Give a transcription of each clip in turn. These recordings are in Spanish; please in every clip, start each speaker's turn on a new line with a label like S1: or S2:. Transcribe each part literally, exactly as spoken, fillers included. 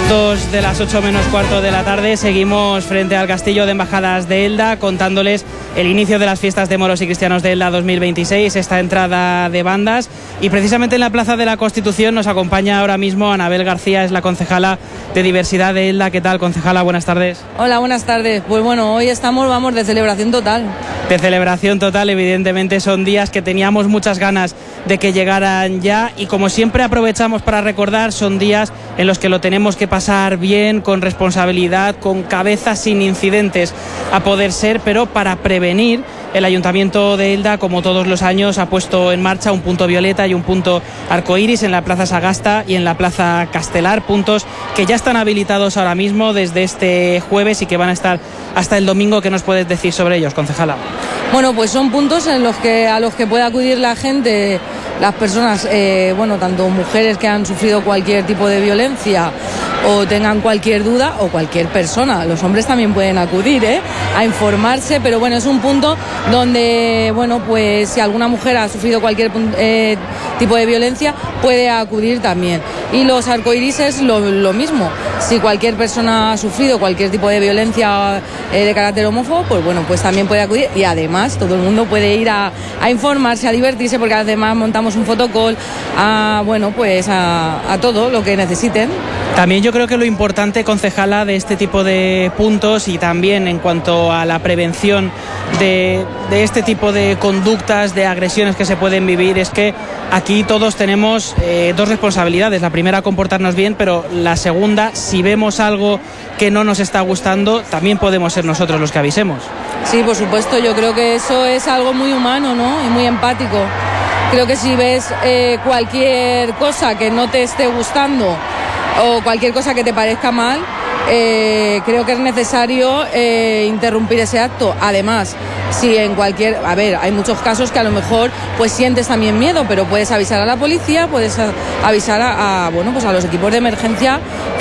S1: Dos de las ocho menos cuarto de la tarde, seguimos frente al Castillo de Embajadas de Elda contándoles el inicio de las fiestas de moros y cristianos de Elda dos mil veintiséis, esta entrada de bandas, y precisamente en la Plaza de la Constitución nos acompaña ahora mismo Anabel García, es la concejala de Diversidad de Elda. ¿Qué tal, concejala? Buenas tardes.
S2: Hola, buenas tardes. Pues bueno, hoy estamos, vamos, de celebración total.
S1: De celebración total, evidentemente son días que teníamos muchas ganas de que llegaran ya, y como siempre aprovechamos para recordar, son días en los que lo tenemos que pasar bien, con responsabilidad, con cabeza, sin incidentes a poder ser, pero para prevenir, el Ayuntamiento de Elda, como todos los años, ha puesto en marcha un punto violeta y un punto arcoíris en la Plaza Sagasta y en la Plaza Castelar, puntos que ya están habilitados ahora mismo desde este jueves y que van a estar hasta el domingo. ¿Qué nos puedes decir sobre ellos, concejala?
S2: Bueno, pues son puntos en los que a los que puede acudir la gente, las personas, eh, bueno, tanto mujeres que han sufrido cualquier tipo de violencia o tengan cualquier duda, o cualquier persona, los hombres también pueden acudir, ¿eh? a informarse, pero bueno, es un punto donde, bueno, pues si alguna mujer ha sufrido cualquier eh, tipo de violencia, puede acudir también. Y los arcoíris es lo, lo mismo, si cualquier persona ha sufrido cualquier tipo de violencia eh, de carácter homófobo, pues bueno, pues también puede acudir, y además todo el mundo puede ir a, a informarse, a divertirse, porque además montamos un fotocall, a, bueno, pues a, a todo lo que necesiten.
S1: También yo creo que lo importante, concejala, de este tipo de puntos, y también en cuanto a la prevención de, de este tipo de conductas, de agresiones que se pueden vivir, es que aquí todos tenemos eh, dos responsabilidades. La primera, comportarnos bien, pero la segunda, si vemos algo que no nos está gustando, también podemos ser nosotros los que avisemos.
S2: Sí, por supuesto, yo creo que eso es algo muy humano, ¿no? Y muy empático. Creo que si ves eh, cualquier cosa que no te esté gustando o cualquier cosa que te parezca mal, eh, creo que es necesario eh, interrumpir ese acto. Además, si en cualquier... A ver, hay muchos casos que a lo mejor pues sientes también miedo, pero puedes avisar a la policía, puedes a, avisar a, a, bueno, pues a los equipos de emergencia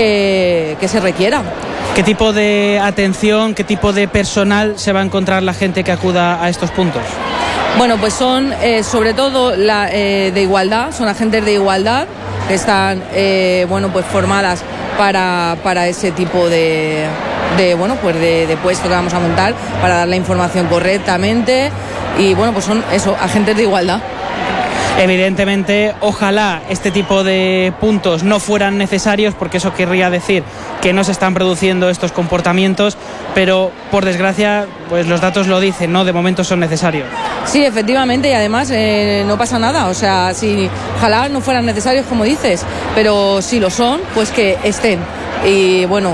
S2: que, que se requiera.
S1: ¿Qué tipo de atención, qué tipo de personal se va a encontrar la gente que acuda a estos puntos?
S2: Bueno, pues son eh, sobre todo la, eh, de igualdad, son agentes de igualdad que están eh, bueno, pues formadas para, para ese tipo de, de, bueno, pues de, de puesto que vamos a montar, para dar la información correctamente, y bueno, pues son eso, agentes de igualdad.
S1: Evidentemente, ojalá este tipo de puntos no fueran necesarios, porque eso querría decir que no se están produciendo estos comportamientos, pero por desgracia, pues los datos lo dicen, ¿no? De momento son necesarios.
S2: Sí, efectivamente, y además eh, no pasa nada, o sea, si ojalá no fueran necesarios, como dices, pero si lo son, pues que estén. Y bueno,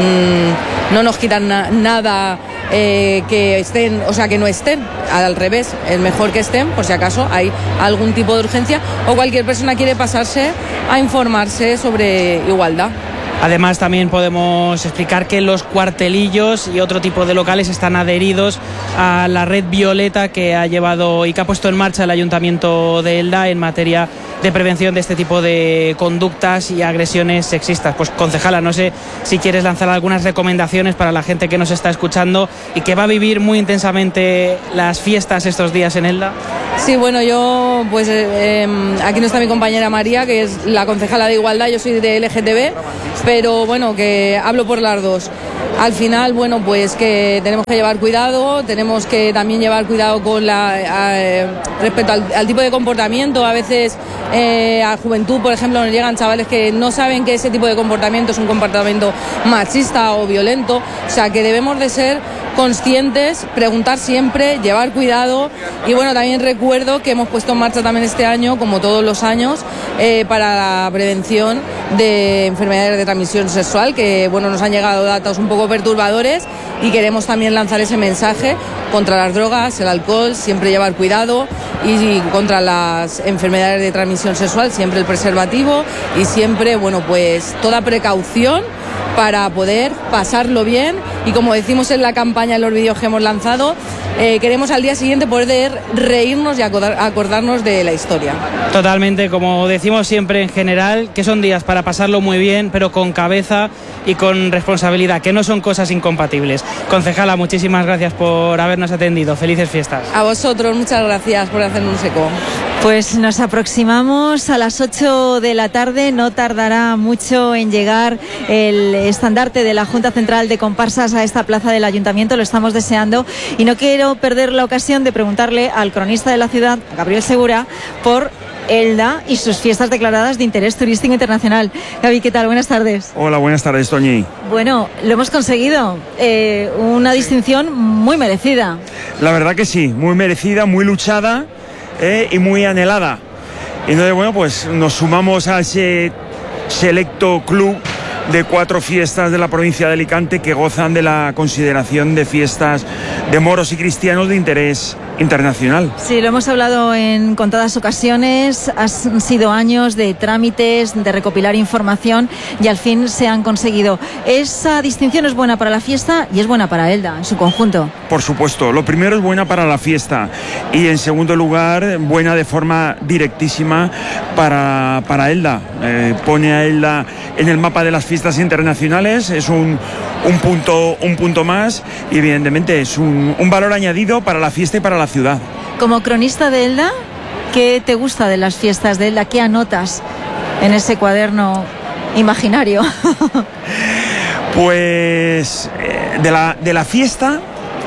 S2: mmm, no nos quitan na- nada eh, que estén, o sea, que no estén, al revés, es mejor que estén, por si acaso hay algún tipo de urgencia o cualquier persona quiere pasarse a informarse sobre igualdad.
S1: Además, también podemos explicar que los cuartelillos y otro tipo de locales están adheridos a la red violeta que ha llevado y que ha puesto en marcha el Ayuntamiento de Elda en materia de prevención de este tipo de conductas y agresiones sexistas. Pues, concejala, no sé si quieres lanzar algunas recomendaciones para la gente que nos está escuchando y que va a vivir muy intensamente las fiestas estos días en Elda.
S2: Sí, bueno, yo, pues eh, aquí no está mi compañera María, que es la concejala de Igualdad, yo soy de L G T B, pero bueno, que hablo por las dos. Al final, bueno, pues que tenemos que llevar cuidado, tenemos que también llevar cuidado con la eh, respecto al, al tipo de comportamiento. A veces eh, a juventud, por ejemplo, nos llegan chavales que no saben que ese tipo de comportamiento es un comportamiento machista o violento, o sea, que debemos de ser conscientes, preguntar siempre, llevar cuidado. Y bueno, también recuerdo que hemos puesto en marcha también este año, como todos los años, eh, para la prevención de enfermedades de transmisión sexual, que bueno, nos han llegado datos un poco perturbadores, y queremos también lanzar ese mensaje contra las drogas, el alcohol, siempre llevar cuidado, y contra las enfermedades de transmisión sexual, siempre el preservativo, y siempre, bueno, pues toda precaución para poder pasarlo bien. Y como decimos en la campaña, en los vídeos que hemos lanzado, eh, queremos al día siguiente poder reírnos y acordar, acordarnos de la historia.
S1: Totalmente, como decimos siempre en general, que son días para pasarlo muy bien, pero con cabeza y con responsabilidad, que no son cosas incompatibles. Concejala, muchísimas gracias por habernos atendido. Felices fiestas.
S2: A vosotros, muchas gracias por hacernos eco.
S3: Pues nos aproximamos a las ocho de la tarde, no tardará mucho en llegar el estandarte de la Junta Central de Comparsas a esta plaza del Ayuntamiento, lo estamos deseando y no quiero perder la ocasión de preguntarle al cronista de la ciudad, Gabriel Segura, por Elda y sus fiestas declaradas de interés turístico internacional. Gaby, ¿qué tal? Buenas tardes.
S4: Hola, buenas tardes, Toñi.
S3: Bueno, lo hemos conseguido, eh, una distinción muy merecida.
S4: La verdad que sí, muy merecida, muy luchada eh, y muy anhelada. Y entonces, bueno, pues nos sumamos a ese selecto club de cuatro fiestas de la provincia de Alicante que gozan de la consideración de fiestas de moros y cristianos de interés internacional.
S3: Sí, lo hemos hablado en contadas ocasiones, han sido años de trámites, de recopilar información y al fin se han conseguido. Esa distinción es buena para la fiesta y es buena para Elda en su conjunto.
S4: Por supuesto, lo primero es buena para la fiesta y en segundo lugar buena de forma directísima para, para Elda. Eh, pone a Elda en el mapa de las fiestas internacionales, es un, un, punto, un punto más y evidentemente es un, un valor añadido para la fiesta y para la ciudad.
S3: Como cronista de Elda, ¿qué te gusta de las fiestas de Elda? ¿Qué anotas en ese cuaderno imaginario?
S4: Pues de la, de la fiesta,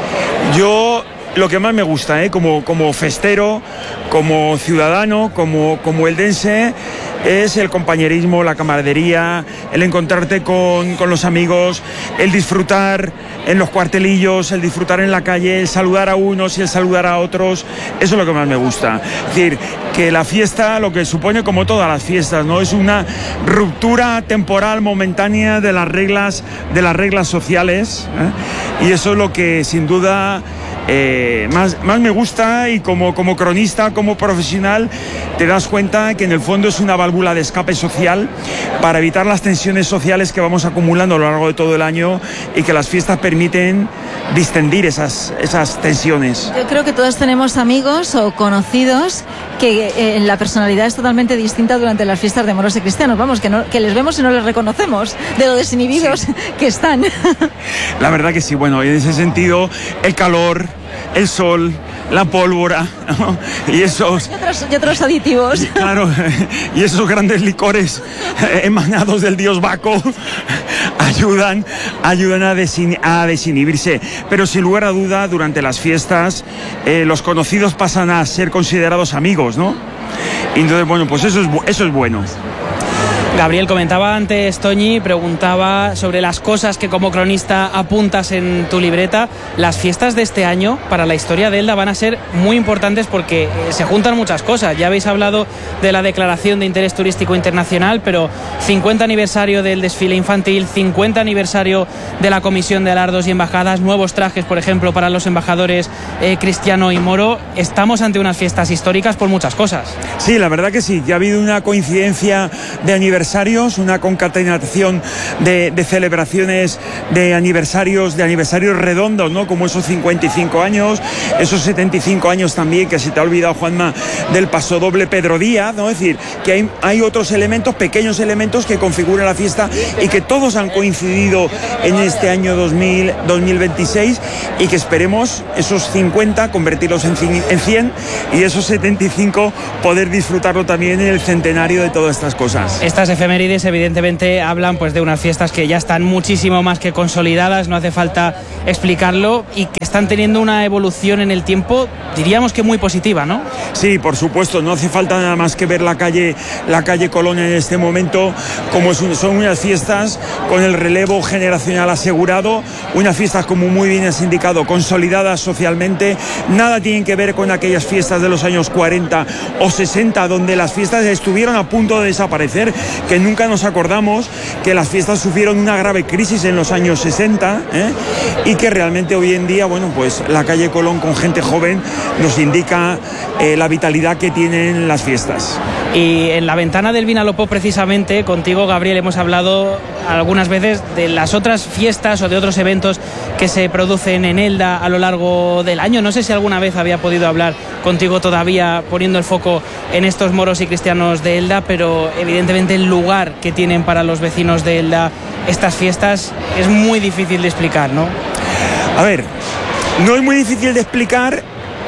S4: yo lo que más me gusta, ¿eh? como, como festero, como ciudadano, como, como eldense, es el compañerismo, la camaradería, el encontrarte con, con los amigos, el disfrutar en los cuartelillos, el disfrutar en la calle, el saludar a unos y el saludar a otros. Eso es lo que más me gusta. Es decir, que la fiesta, lo que supone como todas las fiestas, ¿no? Es una ruptura temporal, momentánea de las reglas, de las reglas sociales, ¿eh? Y eso es lo que sin duda Eh, más, más me gusta, y como, como cronista, como profesional, te das cuenta que en el fondo es una válvula de escape social para evitar las tensiones sociales que vamos acumulando a lo largo de todo el año y que las fiestas permiten distendir esas, esas tensiones.
S3: Yo creo que todos tenemos amigos o conocidos que eh, la personalidad es totalmente distinta durante las fiestas de moros y cristianos. Vamos, que, no, que les vemos y no les reconocemos de lo desinhibidos sí. que están.
S4: La verdad que sí, bueno, en ese sentido, el calor, el sol, la pólvora, ¿no? y esos
S3: y otros, y otros aditivos.
S4: Y, claro, y esos grandes licores emanados del dios Baco ayudan, ayudan a, desin, a desinhibirse. Pero sin lugar a duda, durante las fiestas, eh, los conocidos pasan a ser considerados amigos, ¿no? Y entonces, bueno, pues eso es, eso es bueno.
S1: Gabriel, comentaba antes, Toñi, preguntaba sobre las cosas que como cronista apuntas en tu libreta. Las fiestas de este año para la historia de Elda van a ser muy importantes porque se juntan muchas cosas. Ya habéis hablado de la declaración de interés turístico internacional, pero cincuenta aniversario del desfile infantil, cincuenta aniversario de la comisión de alardos y embajadas, nuevos trajes, por ejemplo, para los embajadores eh, Cristiano y Moro. Estamos ante unas fiestas históricas por muchas cosas.
S4: Sí, la verdad que sí, ya ha habido una coincidencia de aniversario, una concatenación de, de celebraciones de aniversarios, de aniversarios redondos, ¿no? Como esos cincuenta y cinco años, esos setenta y cinco años también, que se te ha olvidado, Juanma, del pasodoble Pedro Díaz, ¿no? Es decir, que hay, hay otros elementos, pequeños elementos que configuran la fiesta y que todos han coincidido en este año dos mil veintiséis y que esperemos esos cincuenta convertirlos en cien y esos setenta y cinco poder disfrutarlo también en el centenario de todas estas cosas.
S1: Estas efemérides evidentemente hablan pues de unas fiestas que ya están muchísimo más que consolidadas, no hace falta explicarlo, y que están teniendo una evolución en el tiempo, diríamos que muy positiva, ¿no?
S4: Sí, por supuesto, no hace falta nada más que ver la calle, la calle Colón en este momento, como son unas fiestas con el relevo generacional asegurado, unas fiestas, como muy bien has indicado, consolidadas socialmente. Nada tienen que ver con aquellas fiestas de los años cuarenta o sesenta, donde las fiestas estuvieron a punto de desaparecer, que nunca nos acordamos que las fiestas sufrieron una grave crisis en los años sesenta, ¿eh? y que realmente hoy en día, bueno, pues la calle Colón con gente joven nos indica eh, la vitalidad que tienen las fiestas.
S1: Y en la ventana del Vinalopó, precisamente, contigo, Gabriel, hemos hablado algunas veces de las otras fiestas o de otros eventos que se producen en Elda a lo largo del año. No sé si alguna vez había podido hablar contigo todavía poniendo el foco en estos moros y cristianos de Elda, pero evidentemente el lugar que tienen para los vecinos de Elda estas fiestas es muy difícil de explicar, ¿no?
S4: A ver, no es muy difícil de explicar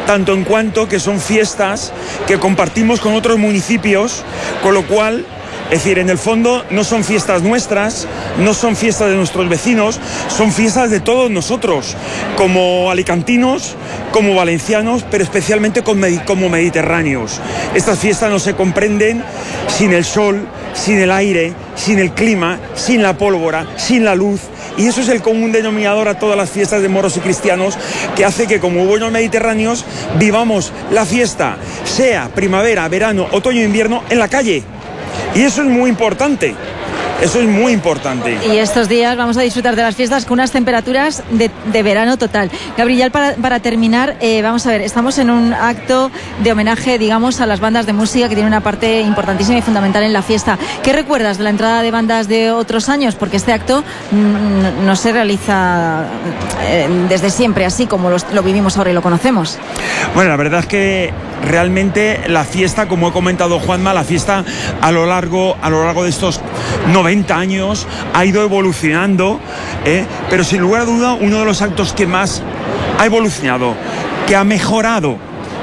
S4: tanto en cuanto que son fiestas que compartimos con otros municipios, con lo cual, es decir, en el fondo no son fiestas nuestras, no son fiestas de nuestros vecinos, son fiestas de todos nosotros, como alicantinos, como valencianos, pero especialmente como mediterráneos. Estas fiestas no se comprenden sin el sol, sin el aire, sin el clima, sin la pólvora, sin la luz. Y eso es el común denominador a todas las fiestas de moros y cristianos, que hace que como buenos mediterráneos vivamos la fiesta, sea primavera, verano, otoño, invierno, en la calle. Y eso es muy importante, eso es muy importante.
S3: Y estos días vamos a disfrutar de las fiestas con unas temperaturas de, de verano total. Gabriel, para, para terminar, eh, vamos a ver, estamos en un acto de homenaje, digamos, a las bandas de música, que tienen una parte importantísima y fundamental en la fiesta. ¿Qué recuerdas de la entrada de bandas de otros años? Porque este acto mm, no se realiza eh, desde siempre, así como los, lo vivimos ahora y lo conocemos.
S4: Bueno, la verdad es que realmente la fiesta, como he comentado Juanma, la fiesta a lo largo, a lo largo de estos noventa años ha ido evolucionando, ¿eh? Pero sin lugar a duda uno de los actos que más ha evolucionado, que ha mejorado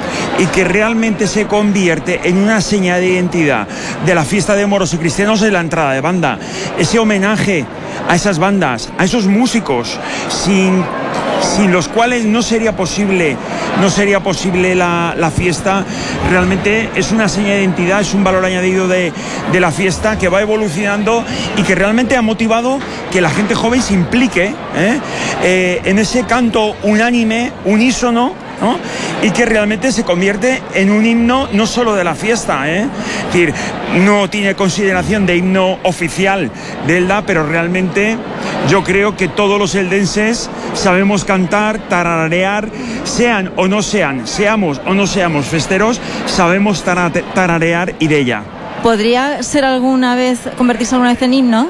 S4: y que realmente se convierte en una señal de identidad de la fiesta de moros y cristianos es la entrada de banda. Ese homenaje a esas bandas, a esos músicos, sin sin los cuales no sería posible, no sería posible la, la fiesta. Realmente es una señal de identidad, es un valor añadido de, de la fiesta que va evolucionando y que realmente ha motivado que la gente joven se implique ¿eh? Eh, en ese canto unánime, unísono, ¿no? Y que realmente se convierte en un himno no solo de la fiesta, ¿eh? Es decir, no tiene consideración de himno oficial de Elda, pero realmente yo creo que todos los eldenses sabemos cantar, tararear, sean o no sean, seamos o no seamos festeros, sabemos tararear Ireia.
S3: ¿Podría ser alguna vez, convertirse alguna vez en himno?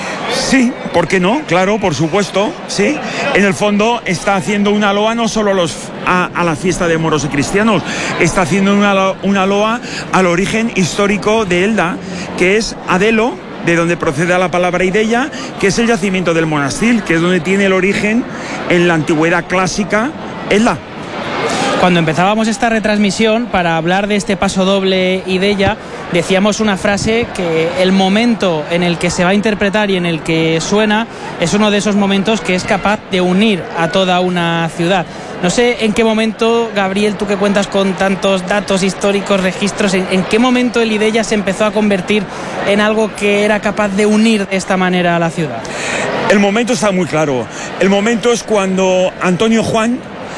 S4: Sí, ¿por qué no? Claro, por supuesto, sí. En el fondo está haciendo una loa no solo a, los, a, a la fiesta de moros y cristianos, está haciendo una, una loa al origen histórico de Elda, que es Adelo, de donde procede la palabra Ireia, que es el yacimiento del Monastil, que es donde tiene el origen en la antigüedad clásica Elda.
S1: Cuando empezábamos esta retransmisión para hablar de este paso doble Ireia, decíamos una frase que el momento en el que se va a interpretar y en el que suena es uno de esos momentos que es capaz de unir a toda una ciudad. No sé en qué momento, Gabriel, tú que cuentas con tantos datos históricos, registros, en, en qué momento el Ireia se empezó a convertir en algo que era capaz de unir de esta manera a la ciudad.
S4: El momento está muy claro. El momento es cuando Antonio Juan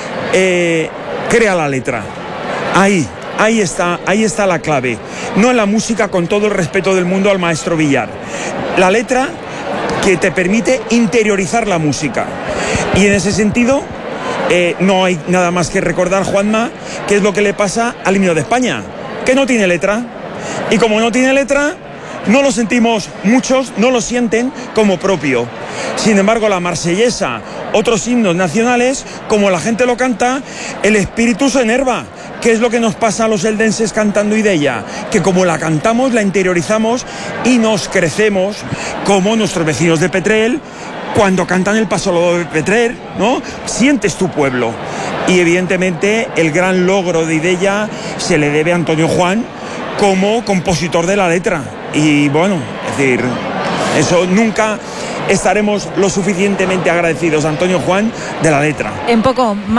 S4: eh, crea la letra. Ahí, ahí está, ahí está la clave. No en la música, con todo el respeto del mundo al maestro Villar. La letra que te permite interiorizar la música. Y en ese sentido, eh, no hay nada más que recordar, Juanma, qué es lo que le pasa al himno de España, que no tiene letra. Y como no tiene letra, no lo sentimos, muchos no lo sienten como propio. Sin embargo, la marsellesa, otros himnos nacionales, como la gente lo canta, el espíritu se enerva. ¿Qué es lo que nos pasa a los eldenses cantando Ireia? Que como la cantamos, la interiorizamos y nos crecemos como nuestros vecinos de Petrel, cuando cantan el Paso de Petrer, ¿no? Sientes tu pueblo. Y evidentemente el gran logro de Ireia se le debe a Antonio Juan como compositor de la letra. Y bueno, es decir, eso nunca estaremos lo suficientemente agradecidos a Antonio Juan de la letra.
S3: En poco